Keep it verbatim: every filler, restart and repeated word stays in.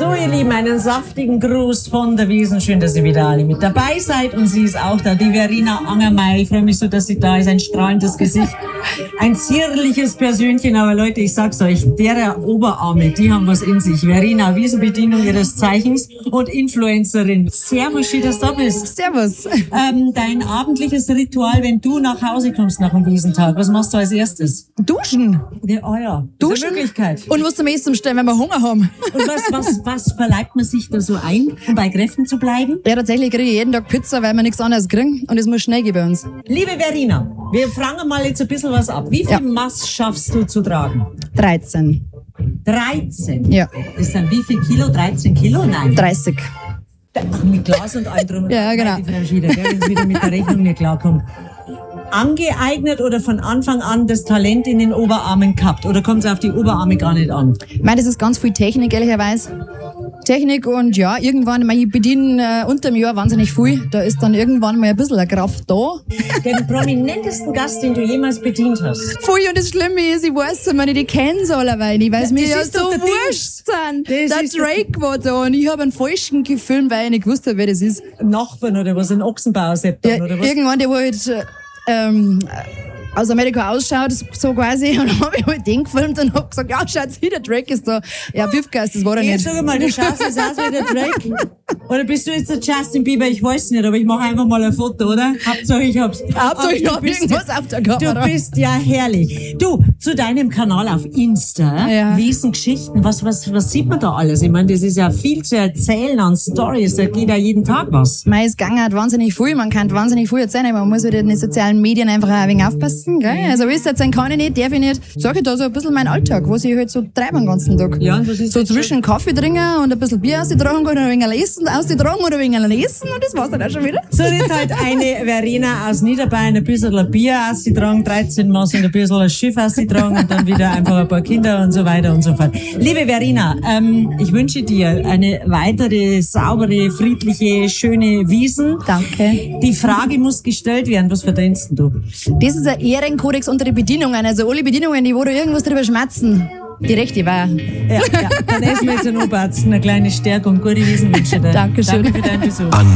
So, ihr Lieben, einen saftigen Gruß von der Wiesn. Schön, dass ihr wieder alle mit dabei seid. Und sie ist auch da, die Verena Angermeier. Ich freue mich so, dass sie da ist. Ein strahlendes Gesicht. Ein zierliches Persönchen. Aber Leute, ich sag's euch, deren Oberarme, die haben was in sich. Verena, Wiesenbedienung ihres Zeichens und Influencerin. Servus, schön, dass du da bist. Servus. Ähm, dein abendliches Ritual, wenn du nach Hause kommst nach dem Wiesentag, was machst du als erstes? Duschen. Ja, oh ja, Duschen. Das ist eine Möglichkeit. Und was zum Essen stellen, wenn wir Hunger haben. Und was, was, was verleibt man sich da so ein, um bei Kräften zu bleiben? Ja, tatsächlich kriege ich jeden Tag Pizza, weil wir nichts anderes kriegen. Und es muss schnell gehen bei uns. Liebe Verena, wir fragen mal jetzt ein bisschen was ab. Wie viel Ja. Maß schaffst du zu tragen? dreizehn. dreizehn? Ja. Das sind wie viel Kilo? dreizehn Kilo? Nein. dreißig. Ach, mit Glas und allem drum. und Ja, dran. genau. Die Frau Schieder, gell, wenn sie wieder mit der Rechnung nicht klarkommt. Angeeignet oder von Anfang an das Talent in den Oberarmen gehabt? Oder kommt es auf die Oberarme gar nicht an? Ich meine, das ist ganz viel Technik, ehrlicherweise. Technik und ja, irgendwann, ich meine, ich bediene äh, unter dem Jahr wahnsinnig viel. Da ist dann irgendwann mal ein bisschen eine Kraft da. Den prominentesten Gast, den du jemals bedient hast. Voll, und das Schlimme ist, ich weiß es, meine, die kennen sie alle, weil ich weiß, mir ja ist so doch der wurscht sind. Das Der ist doch- Drake war da und ich habe einen Falschen gefilmt, weil ich nicht gewusst habe, wer das ist. Nachbarn oder was? Ein Ochsenbauer-Sepp Ja, oder was? irgendwann, der halt ähm, aus Amerika ausschaut, so quasi, und dann habe ich halt den gefilmt und hab gesagt, ja, schaut sie, der Drake ist da. Ja, Pfiffgeist, das war er Hey, nicht. sag mal, du schaust jetzt aus wie der Drake. Oder bist du jetzt der Justin Bieber? Ich weiß nicht, aber ich mache einfach mal ein Foto, oder? Hauptsache ich hab's. Hauptsache ich Aber hab du bist irgendwas ja- auf der Kamera. Du bist ja herrlich. Du, zu deinem Kanal auf Insta, Ja. Wiesengeschichten, was, was, was sieht man da alles? Ich meine, das ist ja viel zu erzählen an Stories, da geht ja jeden Tag was. Mei, es gang hat wahnsinnig viel, man kann wahnsinnig viel erzählen, man muss halt in den sozialen Medien einfach auch ein wenig aufpassen, gell? Also, wie es jetzt sein kann ich nicht, darf ich nicht. Sag ich da so ein bisschen meinen Alltag, was ich halt so treibe den ganzen Tag. Ja, und was ist So jetzt zwischen Kaffee trinken und ein bisschen Bier ausgetragen und ein wenig lesen, ausgetragen oder ein wenig lesen und das war's dann auch schon wieder. So redet halt eine Verena aus Niederbayern ein bisschen ein Bier ausgetragen, dreizehn Maß und ein bisschen ein Schiff ausgetragen und dann wieder einfach ein paar Kinder und so weiter und so fort. Liebe Verena, ähm, ich wünsche dir eine weitere, saubere, friedliche, schöne Wiesen. Danke. Die Frage muss gestellt werden, was verdienst denn du? Das ist ein Ehrenkodex unter den Bedienungen. Also alle Bedienungen, die wo da irgendwas drüber schmatzen, die rechte war. Ja, ja. Dann essen wir jetzt einen Oberarzt, eine kleine Stärkung, gute Wiesenwünsche dir. Dankeschön. Danke für deinen Besuch.